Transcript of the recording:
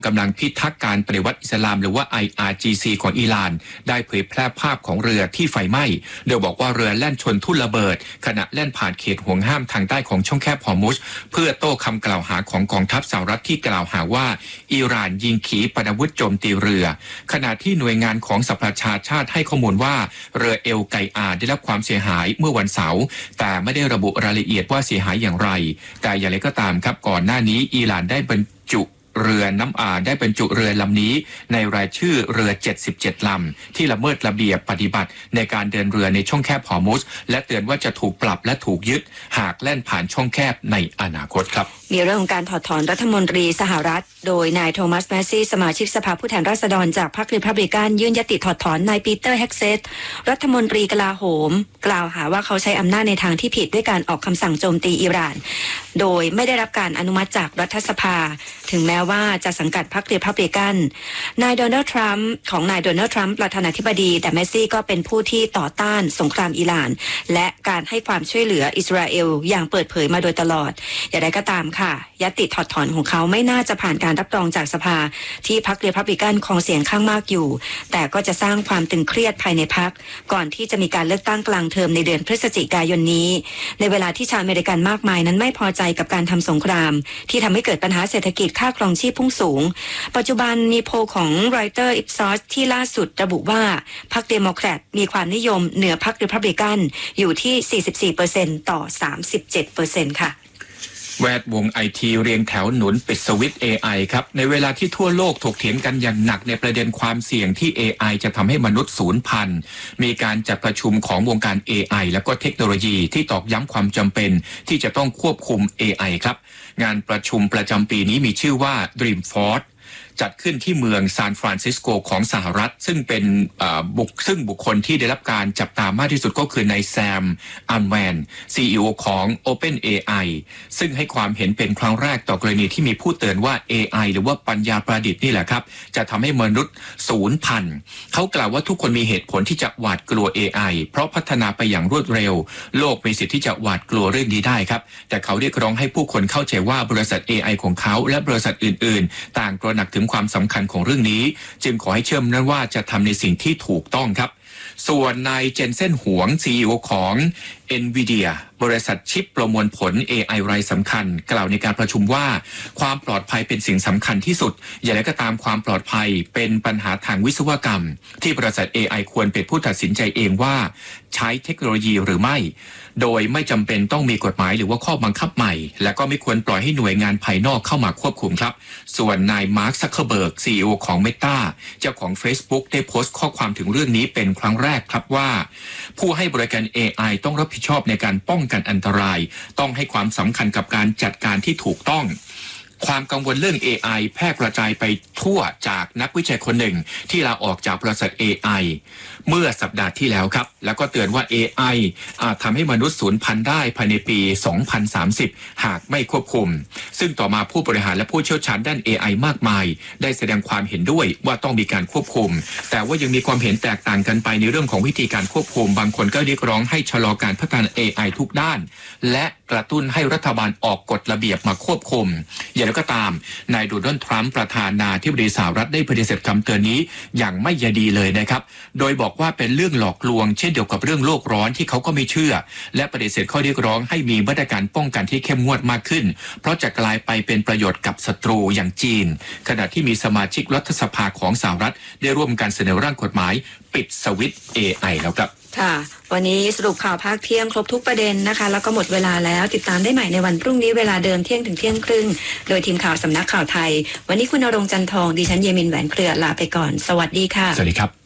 กำลังพิทักษ์การปฏิวัติอิสลามหรือว่า IRGC ของอิหร่านได้เผยแพร่ภาพของเรือที่ไฟไหม้โดยบอกว่าเรือแล่นชนทุ่นระเบิดขณะแล่นผ่านเขตห่วงห้ามทางใต้ของช่องแคบฮอร์มุซเพื่อโต้คำกล่าวหาของกองทัพสหรัฐที่กล่าวหาว่าอิหร่านยิงขีปนาวุธโจมตีเรือขณะที่หน่วยงานของสหประชาชาติให้ข้อมูลว่าเรือเอลไกอาได้รับความเสียหายเมื่อวันเสาร์แต่ไม่ได้ระบุรายละเอียดว่าเสียหายอย่างไรแต่อย่างไรก็ตามครับก่อนหน้านี้อิหร่านได้บรรจุเรือน้ำได้บรรจุเรือลำนี้ในรายชื่อเรือ77ลำที่ละเมิดระเบียบปฏิบัติในการเดินเรือในช่องแคบฮอร์มุซและเตือนว่าจะถูกปรับและถูกยึดหากแล่นผ่านช่องแคบในอนาคตครับมีเรื่องของการถอดถอนรัฐมนตรีสหรัฐโดยนายโทมัสแมสซี่สมาชิกสภาผู้แทนราษฎรจากพรรครีพับลิกันยื่นยติถอดถอนนายปีเตอร์แฮกเซตรัฐมนตรีกลาโหมกล่าวหาว่าเขาใช้อำนาจในทางที่ผิดด้วยการออกคำสั่งโจมตีอิหร่านโดยไม่ได้รับการอนุมัติจากรัฐสภาถึงแม้ว่าจะสังกัดพรรครีพับลิกันนายโดนัลด์ทรัมป์ประธานาธิบดีแต่แมสซี่ก็เป็นผู้ที่ต่อต้านสงครามอิหร่านและการให้ความช่วยเหลืออิสราเอลอย่างเปิดเผยมาโดยตลอดอย่างไรก็ตามค่ะยติถอดถอนของเขาไม่น่าจะผ่านการรับรองจากสภาที่พรรครีพับลิกันครองเสียงข้างมากอยู่แต่ก็จะสร้างความตึงเครียดภายในพรรคก่อนที่จะมีการเลือกตั้งกลางเทอมในเดือนพฤศจิกายนนี้ในเวลาที่ชาวอเมริกันมากมายนั้นไม่พอใจกับการทำสงครามที่ทำให้เกิดปัญหาเศรษฐกิจค่าครองชีพพุ่งสูงปัจจุบันมีโพลของ Reuters Ipsos ที่ล่าสุดระบุว่าพรรคเดโมแครตมีความนิยมเหนือพรรครีพับลิกันอยู่ที่ 44% ต่อ 37% ค่ะแวดวงไอทีเรียงแถวหนุนปิดสวิตช์ AI ครับในเวลาที่ทั่วโลกถกเถียงกันอย่างหนักในประเด็นความเสี่ยงที่ AI จะทำให้มนุษย์สูญพันธุ์มีการจัดประชุมของวงการ AI และก็เทคโนโลยีที่ตอกย้ำความจำเป็นที่จะต้องควบคุม AI ครับงานประชุมประจำปีนี้มีชื่อว่า Dreamforceจัดขึ้นที่เมืองซานฟรานซิสโกของสหรัฐซึ่งเป็นบุคคลที่ได้รับการจับตามากที่สุดก็คือนายแซมอัลแมน CEO ของ OpenAI ซึ่งให้ความเห็นเป็นครั้งแรกต่อกรณีที่มีผู้เตือนว่า AI หรือว่าปัญญาประดิษฐ์นี่แหละครับจะทำให้มนุษย์สูญพันธุ์เขากล่าวว่าทุกคนมีเหตุผลที่จะหวาดกลัว AI เพราะพัฒนาไปอย่างรวดเร็วโลกมีสิทธิ์ที่จะหวาดกลัวเรื่องนี้ได้ครับแต่เขาเรียกร้องให้ผู้คนเข้าใจว่าบริษัท AI ของเขาและบริษัทอื่นๆต่างตระหนักถึงความสำคัญของเรื่องนี้จึงขอให้เชื่อมั่นว่าจะทำในสิ่งที่ถูกต้องครับส่วนนายเจนเซ่นหวง CEO ของ NVIDIA บริษัทชิปประมวลผล AI รายสำคัญกล่าวในการประชุมว่าความปลอดภัยเป็นสิ่งสำคัญที่สุดอย่างไรก็ตามความปลอดภัยเป็นปัญหาทางวิศวกรรมที่บริษัท AI ควรเป็นผู้ตัดสินใจเองว่าใช้เทคโนโลยีหรือไม่โดยไม่จำเป็นต้องมีกฎหมายหรือว่าข้อบังคับใหม่และก็ไม่ควรปล่อยให้หน่วยงานภายนอกเข้ามาควบคุมครับส่วนนายมาร์ค ซักเคอร์เบิร์ก CEO ของ Meta เจ้าของ Facebook ได้โพสต์ข้อความถึงเรื่องนี้เป็นครั้งแรกครับว่าผู้ให้บริการ AI ต้องรับผิดชอบในการป้องกันอันตรายต้องให้ความสำคัญกับการจัดการที่ถูกต้องความกังวลเรื่อง AI แพร่กระจายไปทั่วจากนักวิจัยคนหนึ่งที่ลาออกจากบริษัท AI เมื่อสัปดาห์ที่แล้วครับแล้วก็เตือนว่า AI อาจทำให้มนุษย์สูญพันธุ์ได้ภายในปี 2030 หากไม่ควบคุมซึ่งต่อมาผู้บริหารและผู้เชี่ยวชาญด้าน AI มากมายได้แสดงความเห็นด้วยว่าต้องมีการควบคุมแต่ว่ายังมีความเห็นแตกต่างกันไปในเรื่องของวิธีการควบคุมบางคนก็เรียกร้องให้ชะลอการพัฒนา AI ทุกด้านและกระตุ้นให้รัฐบาลออกกฎระเบียบมาควบคุมอย่างไรก็ตามนายโดนัลด์ทรัมป์ประธานาธิบดีสหรัฐได้ปฏิเสธคำเตือนนี้อย่างไม่ใยดีเลยนะครับโดยบอกว่าเป็นเรื่องหลอกลวงเช่นเดียวกับเรื่องโลกร้อนที่เขาก็ไม่เชื่อและปฏิเสธข้อเรียกร้องให้มีมาตรการป้องกันที่เข้มงวดมากขึ้นเพราะจะกลายไปเป็นประโยชน์กับศัตรูอย่างจีนขณะที่มีสมาชิกรัฐสภาของสหรัฐได้ร่วมกันเสนอร่างกฎหมายปิดสวิตช์ AI แล้วครับค่ะวันนี้สรุปข่าวภาคเที่ยงครบทุกประเด็นนะคะแล้วก็หมดเวลาแล้วติดตามได้ใหม่ในวันพรุ่งนี้เวลาเดิมเที่ยงถึงเที่ยงครึ่งโดยทีมข่าวสำนักข่าวไทยวันนี้คุณณรงค์จันทองดิฉันเยมินแหวนเครือลาไปก่อนสวัสดีค่ะสวัสดีครับ